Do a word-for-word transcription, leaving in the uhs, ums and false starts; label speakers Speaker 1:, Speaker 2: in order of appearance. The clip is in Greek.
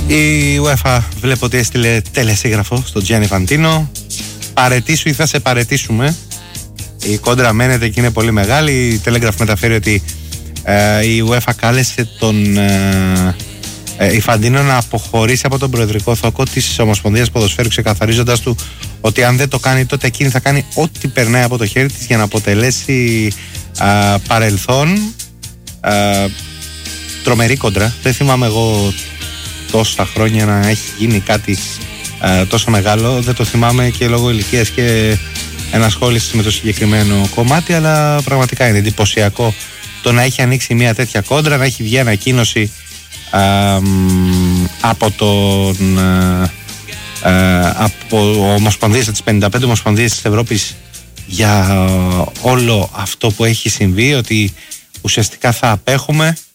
Speaker 1: Η UEFA βλέπω ότι έστειλε τελεσίγραφο στον Gianni Infantino. Παρετήσου ή θα σε παρετήσουμε. Η κόντρα μένεται και είναι πολύ μεγάλη. Η Telegraph μεταφέρει ότι ε, η UEFA κάλεσε τον ε, ε, Infantino να αποχωρήσει από τον προεδρικό θόκο της Ομοσπονδίας Ποδοσφαίρου, ξεκαθαρίζοντας του ότι αν δεν το κάνει τότε εκείνη θα κάνει ό,τι περνάει από το χέρι της για να αποτελέσει ε, παρελθόν. ε, Τρομερή κόντρα. Δεν θυμάμαι εγώ τόσα χρόνια να έχει γίνει κάτι ε, τόσο μεγάλο. Δεν το θυμάμαι και λόγω ηλικίας και ενασχόλησης με το συγκεκριμένο κομμάτι, αλλά πραγματικά είναι εντυπωσιακό το να έχει ανοίξει μια τέτοια κόντρα, να έχει βγει ανακοίνωση ε, από τον ε, ε, από ομοσπονδίες, τις πενήντα πέντε ομοσπονδίες της Ευρώπης για όλο αυτό που έχει συμβεί, ότι ουσιαστικά θα απέχουμε